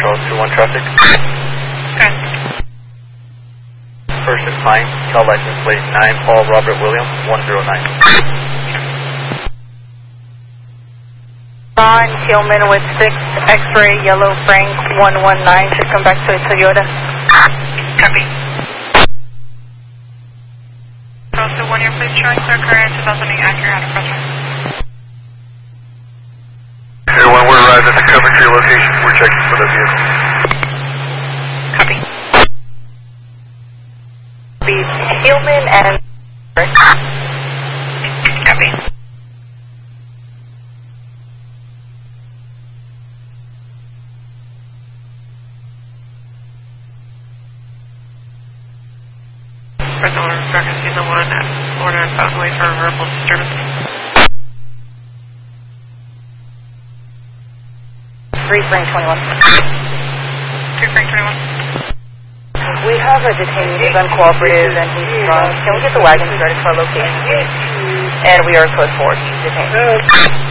Charles 21 traffic. Okay. First and fine, call license plate 9 Paul Robert William 109. Ron Tillman with 6 X-ray Yellow Frank 119 should come back to a Toyota. Copy. Also 1 year please showing clear current 2008 Acura out of pressure. Here, when we're arrived at the Coventry location, we're checking for the vehicle. Copy. Be Tillman and... Copy. First order, frequency the 1 at Florida and Fountain Way for verbal disturbance. 3 Frank 21. 3 Frank 21. We have a detainee who's uncooperative and he's drunk. Can we get the wagon started for our location, please? And we are code 4. He's detained.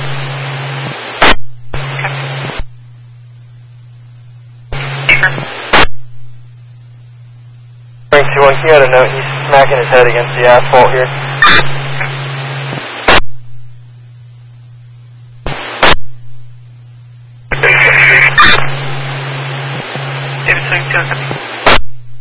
Frank 21, he had a note, he's smacking his head against the asphalt here. David Swing 2 copy.